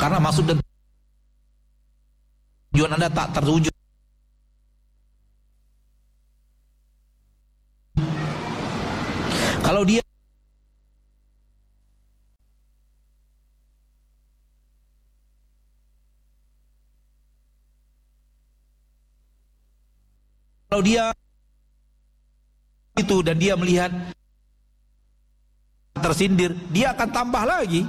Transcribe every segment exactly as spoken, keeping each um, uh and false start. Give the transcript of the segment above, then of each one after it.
karena maksud dan tujuan Anda tak terwujud. Kalau dia kalau dia itu dan dia melihat tersindir, dia akan tambah lagi.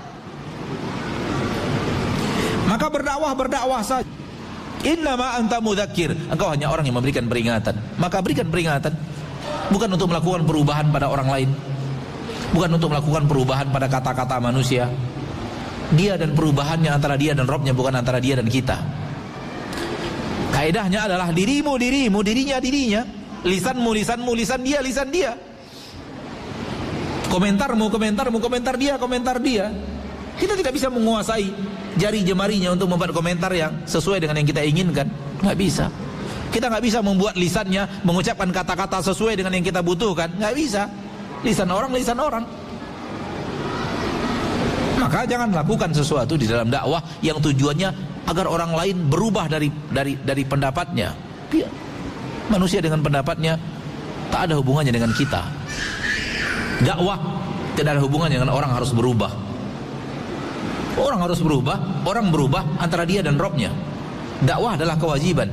Maka berdakwah berdakwah saja. Innama anta mudzakir, engkau hanya orang yang memberikan peringatan. Maka berikan peringatan, bukan untuk melakukan perubahan pada orang lain, bukan untuk melakukan perubahan pada kata-kata manusia. Dia dan perubahannya antara dia dan Rabbnya, bukan antara dia dan kita. Kaidahnya adalah dirimu dirimu, dirinya dirinya, lisanmu lisanmu, lisan dia lisan dia, komentarmu komentarmu, komentar dia komentar dia. Kita tidak bisa menguasai jari jemarinya untuk membuat komentar yang sesuai dengan yang kita inginkan. Nggak bisa. Kita nggak bisa membuat lisannya mengucapkan kata-kata sesuai dengan yang kita butuhkan. Nggak bisa. Lisan orang lisan orang. Maka jangan lakukan sesuatu di dalam dakwah yang tujuannya agar orang lain berubah dari dari dari pendapatnya. Dia, manusia dengan pendapatnya tak ada hubungannya dengan kita. Dakwah tidak ada hubungannya dengan orang harus berubah. Orang harus berubah, orang berubah antara dia dan Rabbnya. Dakwah adalah kewajiban.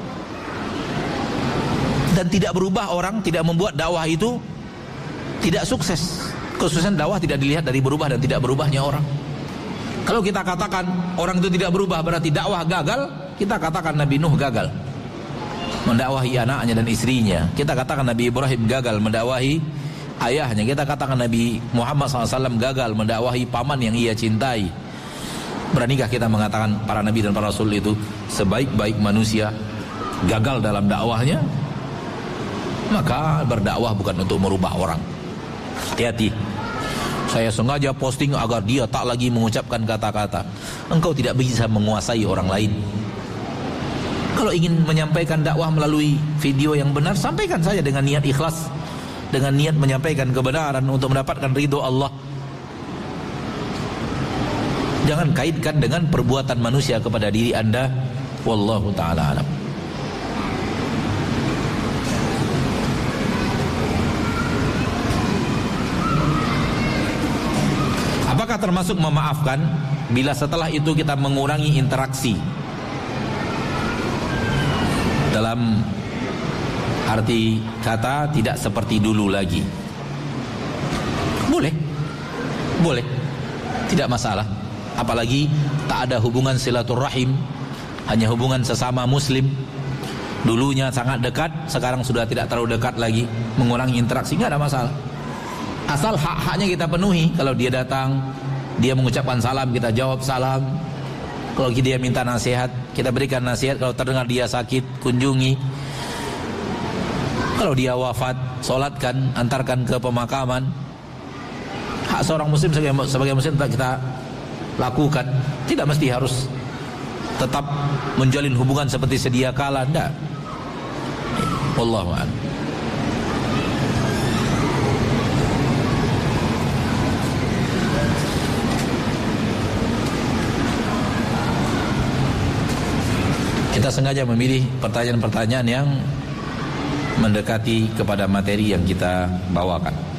Dan tidak berubah orang, tidak membuat dakwah itu tidak sukses. Kesuksesan dakwah tidak dilihat dari berubah dan tidak berubahnya orang. Kalau kita katakan orang itu tidak berubah berarti dakwah gagal, kita katakan Nabi Nuh gagal mendakwahi anaknya dan istrinya. Kita katakan Nabi Ibrahim gagal mendakwahi ayahnya. Kita katakan Nabi Muhammad shallallahu alaihi wasallam gagal mendakwahi paman yang ia cintai. Beranikah kita mengatakan para nabi dan para rasul itu sebaik-baik manusia gagal dalam dakwahnya? Maka berdakwah bukan untuk merubah orang. Hati-hati. Saya sengaja posting agar dia tak lagi mengucapkan kata-kata. Engkau tidak bisa menguasai orang lain. Kalau ingin menyampaikan dakwah melalui video yang benar, sampaikan saja dengan niat ikhlas, dengan niat menyampaikan kebenaran untuk mendapatkan ridho Allah. Jangan kaitkan dengan perbuatan manusia kepada diri Anda. Wallahu ta'ala alam. Apakah termasuk memaafkan bila setelah itu kita mengurangi interaksi? Dalam arti kata tidak seperti dulu lagi. Boleh. Boleh. Tidak masalah. Apalagi tak ada hubungan silaturahim, hanya hubungan sesama muslim. Dulunya sangat dekat, sekarang sudah tidak terlalu dekat lagi. Mengurangi interaksi nggak ada masalah. Asal hak-haknya kita penuhi. Kalau dia datang, dia mengucapkan salam, kita jawab salam. Kalau dia minta nasihat, kita berikan nasihat. Kalau terdengar dia sakit, kunjungi. Kalau dia wafat, solatkan, antarkan ke pemakaman. Hak seorang muslim sebagai, sebagai muslim kita lakukan. Tidak mesti harus tetap menjalin hubungan seperti sedia kala. Tidak. Wallahu a'lam. Kita sengaja memilih pertanyaan-pertanyaan yang mendekati kepada materi yang kita bawakan.